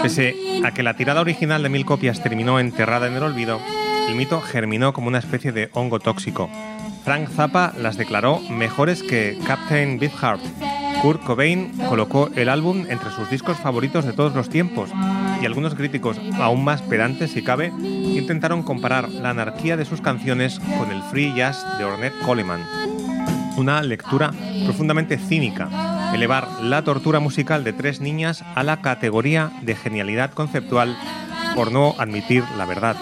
Pese a que la tirada original de 1000 copias terminó enterrada en el olvido, el mito germinó como una especie de hongo tóxico. Frank Zappa las declaró mejores que Captain Beefheart. Kurt Cobain colocó el álbum entre sus discos favoritos de todos los tiempos, y algunos críticos, aún más pedantes si cabe, intentaron comparar la anarquía de sus canciones con el free jazz de Ornette Coleman. Una lectura profundamente cínica, elevar la tortura musical de 3 niñas a la categoría de genialidad conceptual por no admitir la verdad.